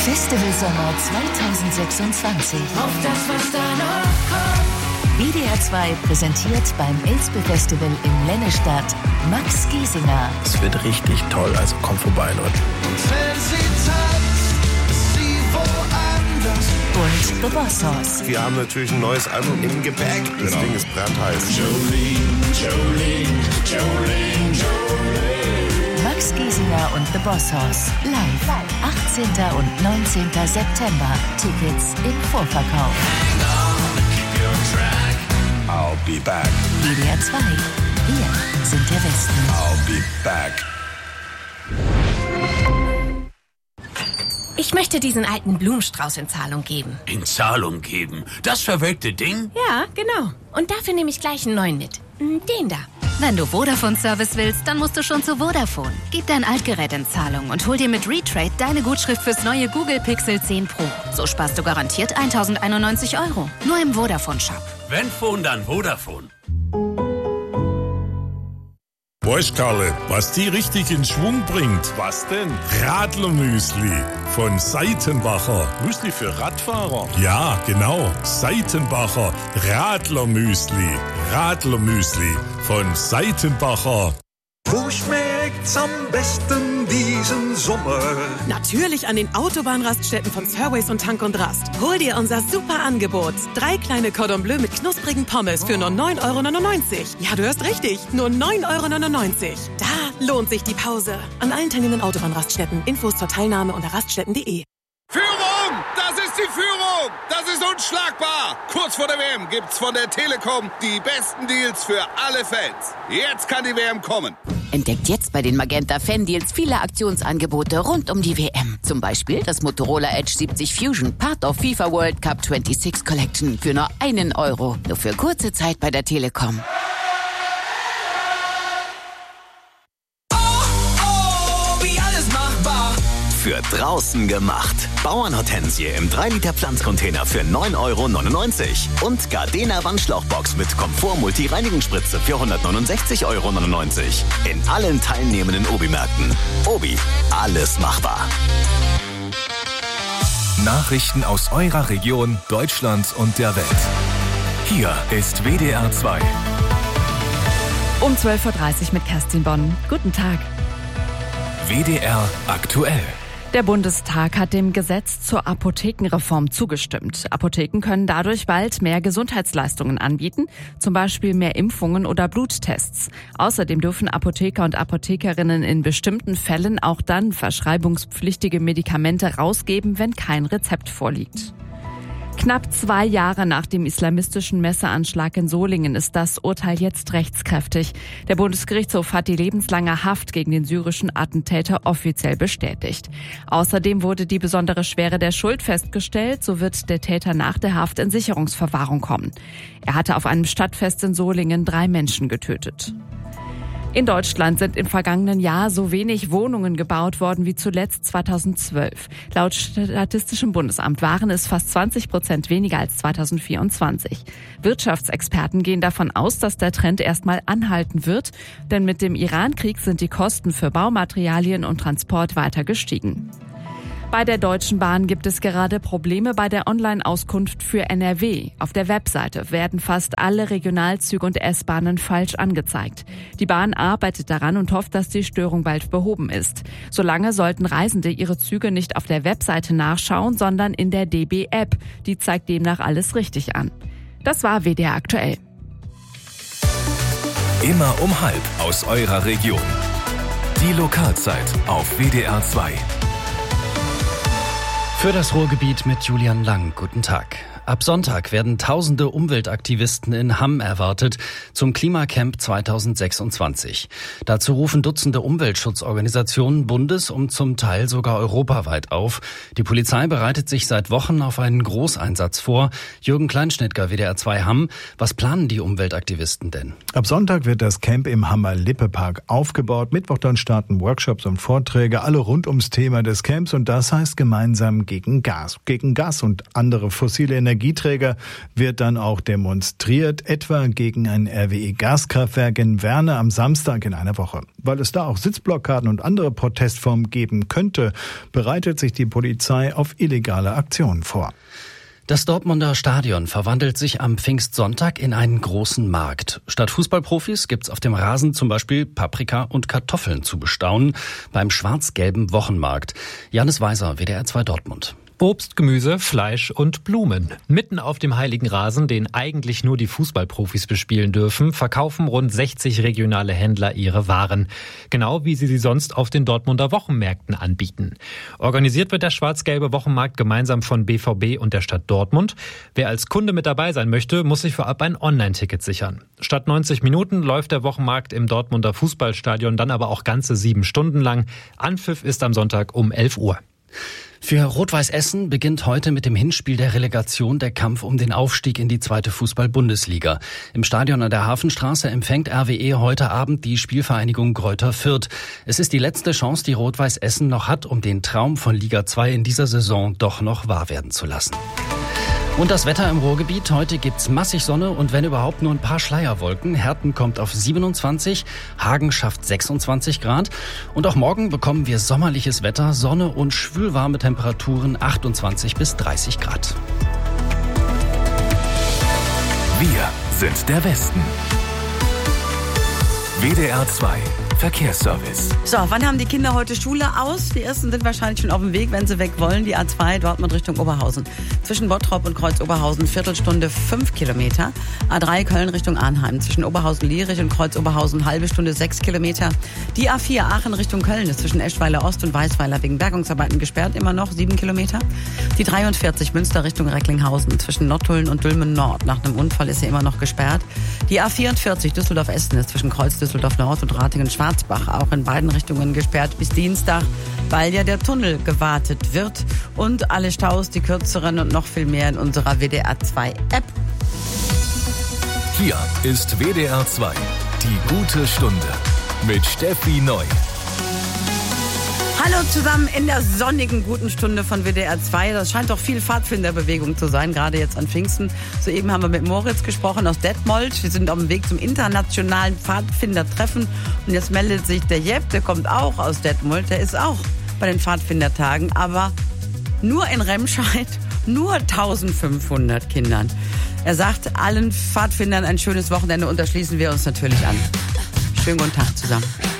Festival Sommer 2026. Auf das, was da noch kommt. WDR 2 präsentiert beim Elspe Festival in Lennestadt Max Giesinger. Es wird richtig toll, also kommt vorbei, Leute. Und wenn sie tanzt, ist sie woanders. Und The Boss Hoss. Wir haben natürlich ein neues Album im Gepäck. Das Ding ist brandheiß. Max Giesinger und The Boss Hoss. Live. 18. und 19. September. Tickets im Vorverkauf. I'll be back. WDR 2. Wir sind der Westen. I'll be back. Ich möchte diesen alten Blumenstrauß in Zahlung geben. In Zahlung geben? Das verwelkte Ding? Ja, genau. Und dafür nehme ich gleich einen neuen mit. Den da. Wenn du Vodafone-Service willst, dann musst du schon zu Vodafone. Gib dein Altgerät in Zahlung und hol dir mit Retrade deine Gutschrift fürs neue Google Pixel 10 Pro. So sparst du garantiert 1.091 €. Nur im Vodafone-Shop. Wenn Phone, dann Vodafone. Weißt, Karle, was die richtig in Schwung bringt? Was denn? Radlermüsli von Seitenbacher. Müsli für Radfahrer? Ja, genau. Seitenbacher Radlermüsli. Radlermüsli von Seitenbacher. Wo schmeckt's am besten diesen Sommer? Natürlich an den Autobahnraststätten von Surways und Tank und Rast. Hol dir unser super Angebot. 3 kleine Cordon Bleu mit knusprigen Pommes für nur 9,99 €. Ja, du hörst richtig. Nur 9,99 €. Da lohnt sich die Pause. An allen teilnehmenden Autobahnraststätten. Infos zur Teilnahme unter raststätten.de. Führung! Das ist die Führung! Das ist unschlagbar! Kurz vor der WM gibt's von der Telekom die besten Deals für alle Fans. Jetzt kann die WM kommen. Entdeckt jetzt bei den Magenta Fan Deals viele Aktionsangebote rund um die WM. Zum Beispiel das Motorola Edge 70 Fusion, Part of FIFA World Cup 26 Collection für nur 1 €. Nur für kurze Zeit bei der Telekom. Für draußen gemacht. Bauernhortensie im 3-Liter Pflanzcontainer für 9,99 € und Gardena Wandschlauchbox mit Komfort-Multi-Reinigungsspritze für 169,99 € in allen teilnehmenden Obi-Märkten. Obi, alles machbar. Nachrichten aus eurer Region, Deutschland und der Welt. Hier ist WDR 2. Um 12:30 Uhr mit Kerstin Bonn. Guten Tag. WDR aktuell. Der Bundestag hat dem Gesetz zur Apothekenreform zugestimmt. Apotheken können dadurch bald mehr Gesundheitsleistungen anbieten, zum Beispiel mehr Impfungen oder Bluttests. Außerdem dürfen Apotheker und Apothekerinnen in bestimmten Fällen auch dann verschreibungspflichtige Medikamente rausgeben, wenn kein Rezept vorliegt. Knapp 2 Jahre nach dem islamistischen Messeranschlag in Solingen ist das Urteil jetzt rechtskräftig. Der Bundesgerichtshof hat die lebenslange Haft gegen den syrischen Attentäter offiziell bestätigt. Außerdem wurde die besondere Schwere der Schuld festgestellt. So wird der Täter nach der Haft in Sicherungsverwahrung kommen. Er hatte auf einem Stadtfest in Solingen 3 Menschen getötet. In Deutschland sind im vergangenen Jahr so wenig Wohnungen gebaut worden wie zuletzt 2012. Laut Statistischem Bundesamt waren es fast 20% weniger als 2024. Wirtschaftsexperten gehen davon aus, dass der Trend erstmal anhalten wird, denn mit dem Iran-Krieg sind die Kosten für Baumaterialien und Transport weiter gestiegen. Bei der Deutschen Bahn gibt es gerade Probleme bei der Online-Auskunft für NRW. Auf der Webseite werden fast alle Regionalzüge und S-Bahnen falsch angezeigt. Die Bahn arbeitet daran und hofft, dass die Störung bald behoben ist. Solange sollten Reisende ihre Züge nicht auf der Webseite nachschauen, sondern in der DB-App. Die zeigt demnach alles richtig an. Das war WDR aktuell. Immer um 12:30 aus eurer Region. Die Lokalzeit auf WDR 2. Für das Ruhrgebiet mit Julian Lang. Guten Tag. Ab Sonntag werden tausende Umweltaktivisten in Hamm erwartet zum Klimacamp 2026. Dazu rufen Dutzende Umweltschutzorganisationen bundes- und zum Teil sogar europaweit auf. Die Polizei bereitet sich seit Wochen auf einen Großeinsatz vor. Jürgen Kleinschnittger, WDR 2 Hamm. Was planen die Umweltaktivisten denn? Ab Sonntag wird das Camp im Hammer Lippe-Park aufgebaut. Mittwoch dann starten Workshops und Vorträge, alle rund ums Thema des Camps. Und das heißt gemeinsam gegen Gas und andere fossile Energien Energieträger wird dann auch demonstriert, etwa gegen ein RWE-Gaskraftwerk in Werne am Samstag in einer Woche. Weil es da auch Sitzblockaden und andere Protestformen geben könnte, bereitet sich die Polizei auf illegale Aktionen vor. Das Dortmunder Stadion verwandelt sich am Pfingstsonntag in einen großen Markt. Statt Fußballprofis gibt's auf dem Rasen zum Beispiel Paprika und Kartoffeln zu bestaunen beim schwarz-gelben Wochenmarkt. Janis Weiser, WDR 2 Dortmund. Obst, Gemüse, Fleisch und Blumen. Mitten auf dem heiligen Rasen, den eigentlich nur die Fußballprofis bespielen dürfen, verkaufen rund 60 regionale Händler ihre Waren. Genau wie sie sonst auf den Dortmunder Wochenmärkten anbieten. Organisiert wird der schwarz-gelbe Wochenmarkt gemeinsam von BVB und der Stadt Dortmund. Wer als Kunde mit dabei sein möchte, muss sich vorab ein Online-Ticket sichern. Statt 90 Minuten läuft der Wochenmarkt im Dortmunder Fußballstadion dann aber auch ganze 7 Stunden lang. Anpfiff ist am Sonntag um 11 Uhr. Für Rot-Weiß Essen beginnt heute mit dem Hinspiel der Relegation der Kampf um den Aufstieg in die 2. Fußball-Bundesliga. Im Stadion an der Hafenstraße empfängt RWE heute Abend die Spielvereinigung Greuther Fürth. Es ist die letzte Chance, die Rot-Weiß Essen noch hat, um den Traum von Liga 2 in dieser Saison doch noch wahr werden zu lassen. Und das Wetter im Ruhrgebiet. Heute gibt's massig Sonne und wenn überhaupt nur ein paar Schleierwolken. Herten kommt auf 27, Hagen schafft 26 Grad. Und auch morgen bekommen wir sommerliches Wetter, Sonne und schwülwarme Temperaturen 28 bis 30 Grad. Wir sind der Westen. WDR 2 Verkehrsservice. So, wann haben die Kinder heute Schule aus? Die ersten sind wahrscheinlich schon auf dem Weg, wenn sie weg wollen. Die A2 Dortmund Richtung Oberhausen. Zwischen Bottrop und Kreuz Oberhausen Viertelstunde 5 Kilometer. A3 Köln Richtung Arnheim. Zwischen Oberhausen-Lierich und Kreuz Oberhausen halbe Stunde 6 Kilometer. Die A4 Aachen Richtung Köln ist zwischen Eschweiler Ost und Weißweiler wegen Bergungsarbeiten gesperrt. Immer noch 7 Kilometer. Die 43 Münster Richtung Recklinghausen. Zwischen Nottuln und Dülmen Nord. Nach einem Unfall ist sie immer noch gesperrt. Die A44 Düsseldorf-Essen ist zwischen Kreuz Düsseldorf Nord und Ratingen-Schwarzbach auch in beiden Richtungen gesperrt bis Dienstag, weil ja der Tunnel gewartet wird. Und alle Staus, die kürzeren und noch viel mehr in unserer WDR 2 App. Hier ist WDR 2, die gute Stunde mit Steffi Neu. Hallo zusammen in der sonnigen guten Stunde von WDR 2. Das scheint doch viel Pfadfinderbewegung zu sein, gerade jetzt an Pfingsten. Soeben haben wir mit Moritz gesprochen aus Detmold. Wir sind auf dem Weg zum internationalen Pfadfindertreffen. Und jetzt meldet sich der Jepp, der kommt auch aus Detmold. Der ist auch bei den Pfadfindertagen, aber nur in Remscheid, nur 1500 Kindern. Er sagt allen Pfadfindern ein schönes Wochenende und da schließen wir uns natürlich an. Schönen guten Tag zusammen.